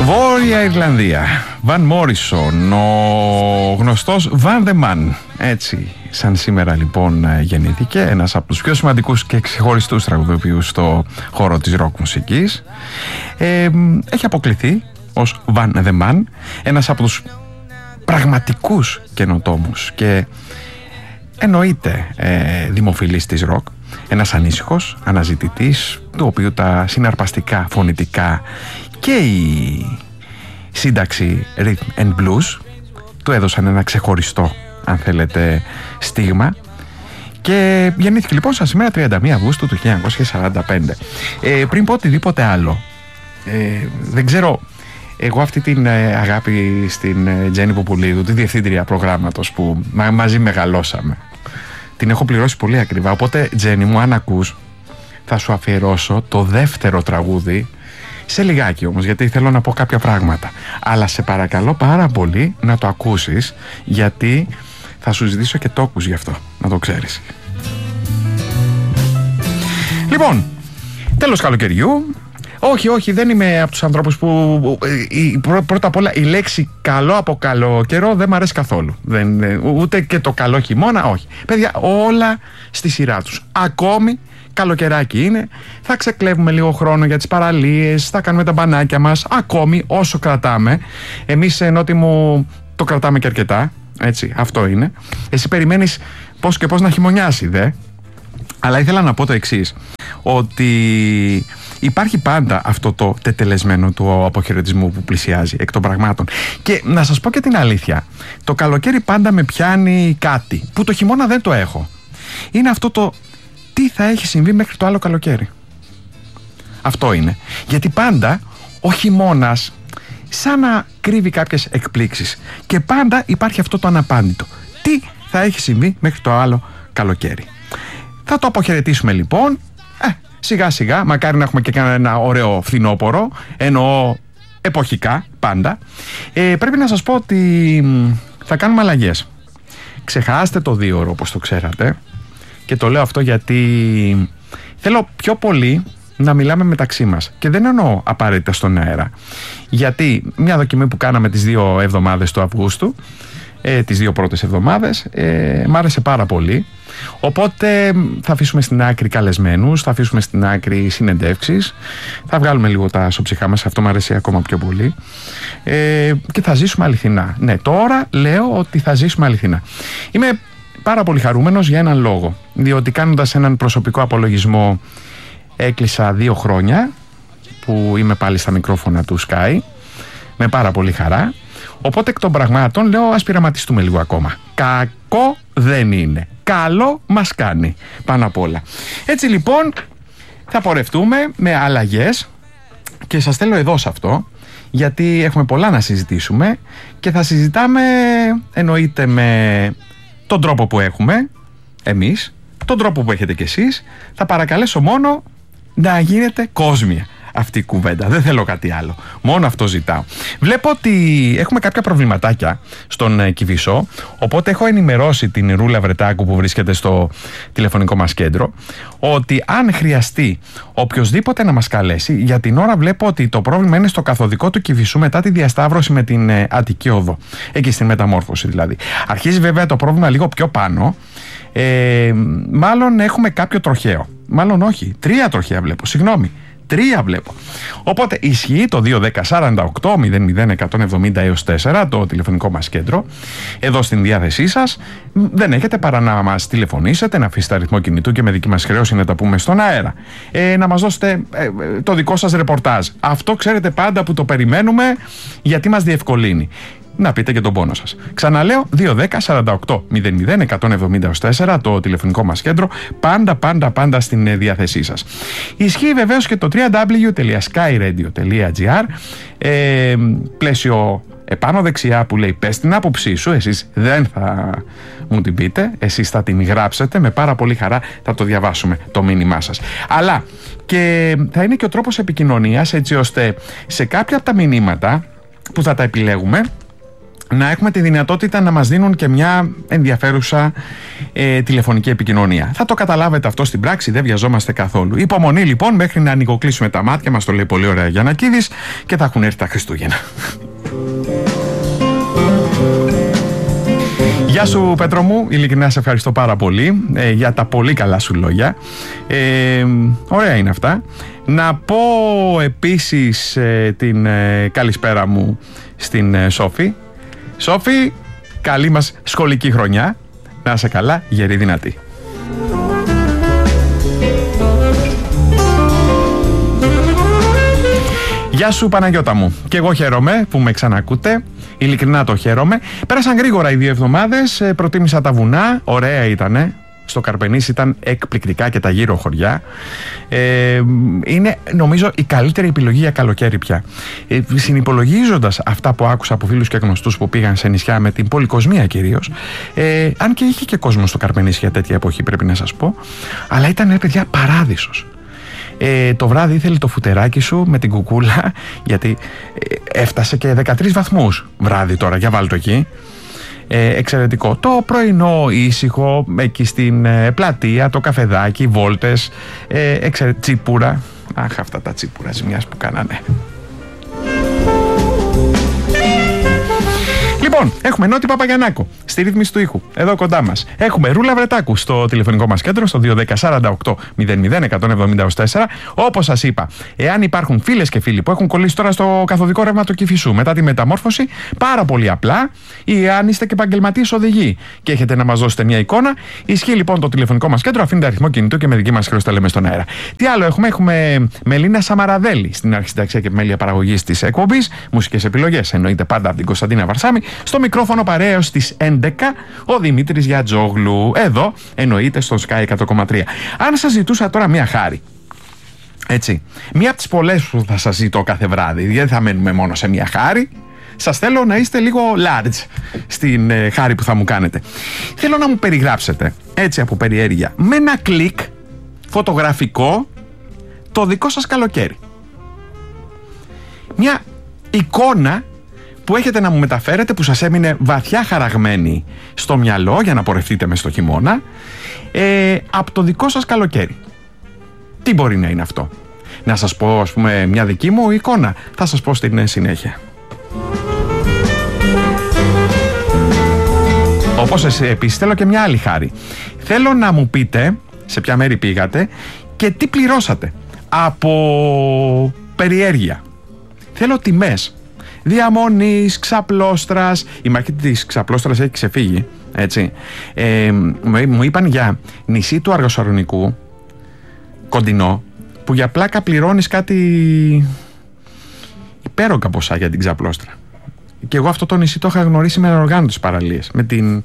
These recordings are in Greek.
Βόρεια Ιρλανδία. Βαν Μόρισον, ο γνωστός Van the Man. Έτσι, σαν σήμερα λοιπόν γεννήθηκε, ένας από τους πιο σημαντικούς και ξεχωριστούς τραγουδοποιούς στο χώρο της ροκ μουσικής. Έχει αποκληθεί ως Van the Man, ένας από τους πραγματικούς καινοτόμους και εννοείται δημοφιλής της ροκ. Ένας ανήσυχος αναζητητής, του οποίου τα συναρπαστικά φωνητικά και η σύνταξη Rhythm and Blues του έδωσαν ένα ξεχωριστό, αν θέλετε, στίγμα, και γεννήθηκε λοιπόν σαν σήμερα 31 Αυγούστου του 1945. Πριν πω οτιδήποτε άλλο, δεν ξέρω, εγώ αυτή την αγάπη στην Τζέννη Ποπουλίδου, τη διευθύντρια προγράμματος που μαζί μεγαλώσαμε, την έχω πληρώσει πολύ ακριβά. Οπότε, Τζέννη μου, αν ακούς, θα σου αφιερώσω το δεύτερο τραγούδι σε λιγάκι όμως, γιατί θέλω να πω κάποια πράγματα. Αλλά σε παρακαλώ πάρα πολύ να το ακούσεις, γιατί θα σου ζητήσω και τόκους γι' αυτό, να το ξέρεις. Λοιπόν, τέλος καλοκαιριού. Όχι, δεν είμαι από τους ανθρώπους που πρώτα απ' όλα η λέξη καλό από καλό καιρό δεν μ' αρέσει καθόλου. Ούτε και το καλό χειμώνα, όχι. Παιδιά, όλα στη σειρά τους. Ακόμη καλοκαιράκι είναι, θα ξεκλέβουμε λίγο χρόνο για τις παραλίες, θα κάνουμε τα μπανάκια μας, ακόμη όσο κρατάμε. Εμείς, Νότι μου, το κρατάμε και αρκετά, έτσι, αυτό είναι. Εσύ περιμένεις πώς και πώς να χειμωνιάσει, δε. Αλλά ήθελα να πω το εξής, ότι υπάρχει πάντα αυτό το τετελεσμένο του αποχαιρετισμού που πλησιάζει εκ των πραγμάτων. Και να σας πω και την αλήθεια, το καλοκαίρι πάντα με πιάνει κάτι που το χειμώνα δεν το έχω. Είναι αυτό το τι θα έχει συμβεί μέχρι το άλλο καλοκαίρι. Αυτό είναι. Γιατί πάντα ο χειμώνας σαν να κρύβει κάποιες εκπλήξεις και πάντα υπάρχει αυτό το αναπάντητο. Τι θα έχει συμβεί μέχρι το άλλο καλοκαίρι. Θα το αποχαιρετήσουμε λοιπόν σιγά σιγά, μακάρι να έχουμε και ένα ωραίο φθινόπωρο, εννοώ εποχικά πάντα. Πρέπει να σας πω ότι θα κάνουμε αλλαγές. Ξεχάστε το 2ωρο όπως το ξέρατε, και το λέω αυτό γιατί θέλω πιο πολύ να μιλάμε μεταξύ μας, και δεν εννοώ απαραίτητα στον αέρα, γιατί μια δοκιμή που κάναμε τις 2 εβδομάδες του Αυγούστου, τις 2 πρώτες εβδομάδες, μ' άρεσε πάρα πολύ. Οπότε θα αφήσουμε στην άκρη καλεσμένους, θα αφήσουμε στην άκρη συνεντεύξεις, θα βγάλουμε λίγο τα σοψυχά μας, αυτό μου αρέσει ακόμα πιο πολύ, και θα ζήσουμε αληθινά. Ναι, τώρα λέω ότι θα ζήσουμε αληθινά. Είμαι πάρα πολύ χαρούμενος για έναν λόγο, διότι κάνοντας έναν προσωπικό απολογισμό έκλεισα 2 χρόνια που είμαι πάλι στα μικρόφωνα του Sky, με πάρα πολύ χαρά. Οπότε εκ των πραγμάτων λέω, ας πειραματιστούμε λίγο ακόμα. Κακό δεν είναι, καλό μας κάνει πάνω απ' όλα. Έτσι λοιπόν θα πορευτούμε με αλλαγές και σας θέλω εδώ σε αυτό, γιατί έχουμε πολλά να συζητήσουμε και θα συζητάμε, εννοείται, με τον τρόπο που έχουμε εμείς, τον τρόπο που έχετε κι εσείς. Θα παρακαλέσω μόνο να γίνετε κόσμια αυτή η κουβέντα, δεν θέλω κάτι άλλο, μόνο αυτό ζητάω. Βλέπω ότι έχουμε κάποια προβληματάκια στον Κηφισό, οπότε έχω ενημερώσει την Ρούλα Βρετάκου που βρίσκεται στο τηλεφωνικό μας κέντρο, ότι αν χρειαστεί οποιοσδήποτε να μας καλέσει, για την ώρα βλέπω ότι το πρόβλημα είναι στο καθοδικό του Κηφισού μετά τη διασταύρωση με την Αττική Οδό, εκεί στην μεταμόρφωση δηλαδή. Αρχίζει βέβαια το πρόβλημα λίγο πιο πάνω, μάλλον έχουμε κάποιο τροχαίο, μάλλον όχι, 3 τροχαία βλέπω, συγγνώμη, 3 βλέπω. Οπότε ισχύει το 210-48-00-170 έως 4, το τηλεφωνικό μας κέντρο, εδώ στην διάθεσή σας. Δεν έχετε παρά να μας τηλεφωνήσετε, να αφήσετε αριθμό κινητού και με δική μας χρέωση να τα πούμε στον αέρα. Να μας δώσετε το δικό σας ρεπορτάζ. Αυτό ξέρετε πάντα που το περιμένουμε, γιατί μας διευκολύνει. Να πείτε και τον πόνο σας. Ξαναλέω, 210-48-00-170-4, το τηλεφωνικό μας κέντρο, πάντα στην διάθεσή σας. Ισχύει βεβαίως και το www.skyradio.gr, πλαίσιο επάνω δεξιά που λέει πες την άποψή σου. Εσείς δεν θα μου την πείτε, εσείς θα την γράψετε, με πάρα πολύ χαρά θα το διαβάσουμε το μήνυμά σας. Αλλά και θα είναι και ο τρόπος επικοινωνίας, έτσι ώστε σε κάποια από τα μηνύματα που θα τα επιλέγουμε να έχουμε τη δυνατότητα να μας δίνουν και μια ενδιαφέρουσα τηλεφωνική επικοινωνία. Θα το καταλάβετε αυτό στην πράξη, δεν βιαζόμαστε καθόλου. Υπομονή λοιπόν μέχρι να ανοιγοκλείσουμε τα μάτια μας, το λέει πολύ ωραία Γιαννακίδης, και θα έχουν έρθει τα Χριστούγεννα. Γεια σου Πέτρο μου, ειλικρινά σε ευχαριστώ πάρα πολύ για τα πολύ καλά σου λόγια. Ωραία είναι αυτά. Να πω επίσης την καλησπέρα μου στην Σόφη. Σόφη, καλή μας σχολική χρονιά. Να είσαι καλά, γερή δυνατή. Γεια σου Παναγιώτα μου. Και εγώ χαίρομαι που με ξανακούτε. Ειλικρινά το χαίρομαι. Πέρασαν γρήγορα οι 2 εβδομάδες. Προτίμησα τα βουνά. Ωραία ήτανε. Στο Καρπενήσι ήταν εκπληκτικά και τα γύρω χωριά. Είναι νομίζω η καλύτερη επιλογή για καλοκαίρι πια. Συνυπολογίζοντας αυτά που άκουσα από φίλους και γνωστούς που πήγαν σε νησιά με την πολυκοσμία κυρίως, αν και είχε και κόσμο στο Καρπενήσι για τέτοια εποχή, πρέπει να σας πω, αλλά ήταν παιδιά παράδεισος. Το βράδυ ήθελε το φουτεράκι σου με την κουκούλα, γιατί έφτασε και 13 βαθμούς βράδυ τώρα, για βάλτε το εκεί. Εξαιρετικό. Το πρωινό ήσυχο εκεί στην πλατεία, το καφεδάκι, βόλτες, τσίπουρα. Αχ, αυτά τα τσίπουρα ζημιάς που κάνανε. Λοιπόν, έχουμε Νότι Παπαγιαννάκο στη ρύθμιση του ήχου, εδώ κοντά μας. Έχουμε Ρούλα Βρετάκου στο τηλεφωνικό μας κέντρο, στο 210-48-00-170-4. Όπως σας είπα, εάν υπάρχουν φίλες και φίλοι που έχουν κολλήσει τώρα στο καθοδικό ρεύμα του Κηφισού μετά τη μεταμόρφωση, πάρα πολύ απλά, ή αν είστε και επαγγελματίες οδηγοί και έχετε να μας δώσετε μια εικόνα, ισχύει λοιπόν το τηλεφωνικό μας κέντρο, αφήνετε αριθμό κινητού και με δική μας χρέωση τα λέμε στον αέρα. Τι άλλο έχουμε? Έχουμε Μελίνα Σαμαραδέλη στην αρχισυνταξία και επιμέλεια παραγωγής της εκπομπής, μουσικές επιλογές εννοείται πάντα από την Κωνσταντίνα Βαρσάμη. Στο μικρόφωνο παρέως στις 11 ο Δημήτρης Γιατζόγλου. Εδώ εννοείται στο Sky 100,3. Αν σας ζητούσα τώρα μια χάρη, έτσι, μία από τις πολλές που θα σας ζητώ κάθε βράδυ, γιατί θα μένουμε μόνο σε μια χάρη, σας θέλω να είστε λίγο large στην χάρη που θα μου κάνετε. Θέλω να μου περιγράψετε, έτσι από περιέργεια, με ένα κλικ φωτογραφικό, το δικό σας καλοκαίρι. Μια εικόνα που έχετε να μου μεταφέρετε, που σας έμεινε βαθιά χαραγμένη στο μυαλό για να πορευτείτε μες στο χειμώνα, από το δικό σας καλοκαίρι. Τι μπορεί να είναι αυτό? Να σας πω, ας πούμε, μια δική μου εικόνα? Θα σας πω στην συνέχεια. Όπως επίσης θέλω και μια άλλη χάρη. Θέλω να μου πείτε σε ποια μέρη πήγατε και τι πληρώσατε από περιέργεια. Θέλω τιμές διαμονής, ξαπλώστρας. Η μαρκέτη της ξαπλώστρας έχει ξεφύγει, έτσι. Μου είπαν για νησί του Αργοσαρονικού, κοντινό, που για πλάκα πληρώνεις κάτι υπέρογκα ποσά για την ξαπλώστρα. Και εγώ αυτό το νησί το είχα γνωρίσει με ανοργάνωτες παραλίες, με την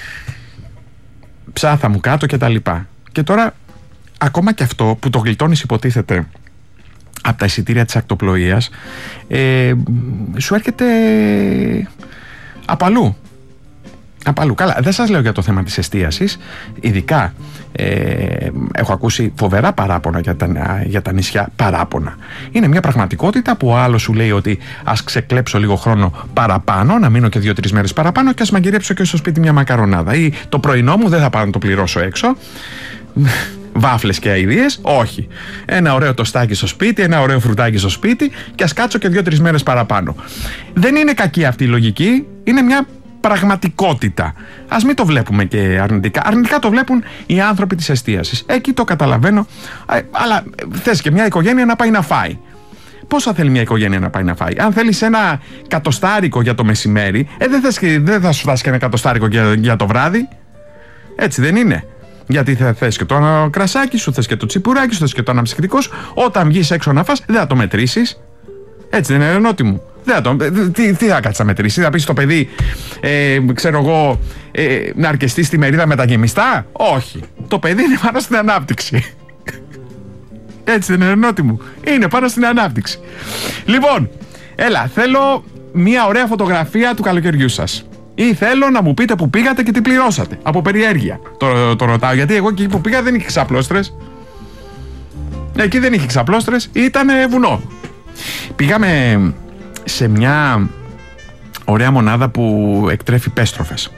ψάθα μου κάτω και τα λοιπά. Και τώρα ακόμα και αυτό που το γλιτώνεις υποτίθεται από τα εισιτήρια της ακτοπλοείας, σου έρχεται από αλλού. Καλά, δεν σας λέω για το θέμα της εστίασης. Ειδικά έχω ακούσει φοβερά παράπονα για τα νησιά. Παράπονα. Είναι μια πραγματικότητα που ο άλλος σου λέει ότι ας ξεκλέψω λίγο χρόνο παραπάνω, να μείνω και 2-3 μέρες παραπάνω και ας μαγειρέψω και στο σπίτι μια μακαρονάδα. Ή το πρωινό μου δεν θα πάω να το πληρώσω έξω. Βάφλες και αηδίες, όχι. Ένα ωραίο τοστάκι στο σπίτι, ένα ωραίο φρουτάκι στο σπίτι και ας κάτσω και 2-3 μέρες παραπάνω. Δεν είναι κακή αυτή η λογική, είναι μια πραγματικότητα. Ας μην το βλέπουμε και αρνητικά. Αρνητικά το βλέπουν οι άνθρωποι της εστίασης. Εκεί το καταλαβαίνω, αλλά θες και μια οικογένεια να πάει να φάει. Πόσα θέλει μια οικογένεια να πάει να φάει? Αν θέλεις ένα κατοστάρικο για το μεσημέρι, δεν θα σου φτάσει και ένα κατοστάρικο για το βράδυ. Έτσι δεν είναι? Γιατί θα θες και το κρασάκι σου, θες και το τσιπουράκι σου, θες και το αναψυκτικό σου. Όταν βγεις έξω να φας, δεν θα το μετρήσεις. Έτσι δεν είναι, Νότι μου? Τι θα κάτσεις να μετρήσεις? Θα πεις στο παιδί, ξέρω εγώ, να αρκεστεί στη μερίδα με τα γεμιστά? Όχι. Το παιδί είναι πάνω στην ανάπτυξη. Έτσι δεν είναι, Νότι μου? Είναι πάνω στην ανάπτυξη. Λοιπόν, έλα, θέλω μια ωραία φωτογραφία του καλοκαιριού σας. Ή θέλω να μου πείτε που πήγατε και τι πληρώσατε. Από περιέργεια. Το ρωτάω, γιατί εγώ εκεί που πήγα δεν είχε ξαπλώστρες. Εκεί δεν είχε ξαπλώστρες, ήταν βουνό. Πήγαμε σε μια ωραία μονάδα που εκτρέφει πέστροφες.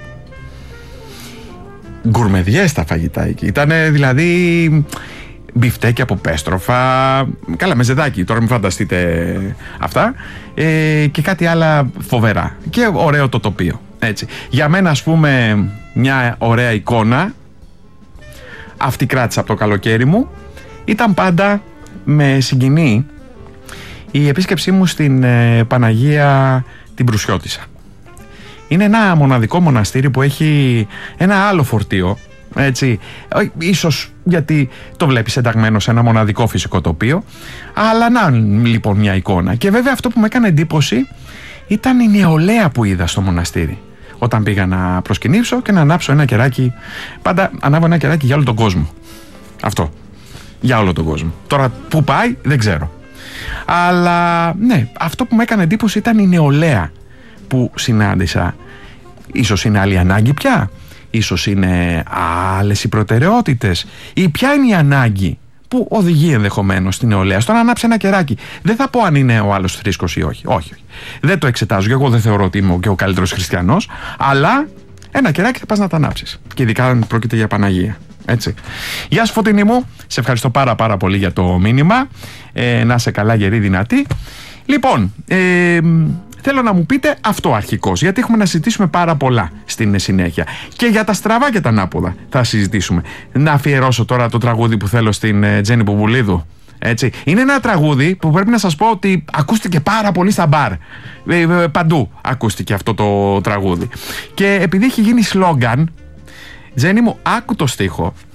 Γκουρμεδιές τα φαγητά εκεί. Ήτανε δηλαδή μπιφτέκι από πέστροφα, καλά μεζεδάκι, τώρα μην φανταστείτε αυτά, και κάτι άλλα φοβερά. Και ωραίο το τοπίο. Έτσι. Για μένα, ας πούμε, μια ωραία εικόνα, αυτή κράτησα από το καλοκαίρι μου, ήταν πάντα με συγκινεί η επίσκεψή μου στην Παναγία την Προυσιώτισσα. Είναι ένα μοναδικό μοναστήρι που έχει ένα άλλο φορτίο, έτσι, ίσως γιατί το βλέπεις ενταγμένο σε ένα μοναδικό φυσικό τοπίο, αλλά να λοιπόν μια εικόνα. Και βέβαια αυτό που με έκανε εντύπωση ήταν η νεολαία που είδα στο μοναστήρι όταν πήγα να προσκυνήσω και να ανάψω ένα κεράκι. Πάντα ανάβω ένα κεράκι για όλο τον κόσμο. Αυτό, για όλο τον κόσμο. Τώρα που πάει δεν ξέρω, αλλά ναι, αυτό που με έκανε εντύπωση ήταν η νεολαία που συνάντησα. Ίσως είναι άλλη ανάγκη πια, ίσως είναι άλλες οι προτεραιότητες, ή ποια είναι η ανάγκη που οδηγεί ενδεχομένως στην νεολαία στο να ανάψει ένα κεράκι. Δεν θα πω αν είναι ο άλλος θρήσκος ή όχι. Όχι. Δεν το εξετάζω και εγώ δεν θεωρώ ότι είμαι και ο καλύτερος χριστιανός, αλλά ένα κεράκι θα πας να τα ανάψεις. Και ειδικά αν πρόκειται για Παναγία. Έτσι. Γεια σου Φωτεινή μου, σε ευχαριστώ πάρα πολύ για το μήνυμα. Να είσαι καλά, γερή, δυνατή. Λοιπόν, θέλω να μου πείτε αυτό αρχικώς, γιατί έχουμε να συζητήσουμε πάρα πολλά στην συνέχεια. Και για τα στραβά και τα ανάποδα θα συζητήσουμε. Να αφιερώσω τώρα το τραγούδι που θέλω στην Τζέννη Πουπουλίδου. Έτσι. Είναι ένα τραγούδι που πρέπει να σας πω ότι ακούστηκε πάρα πολύ στα μπαρ. Παντού ακούστηκε αυτό το τραγούδι. Και επειδή έχει γίνει σλόγγαν, Τζέννη μου, άκου το στίχο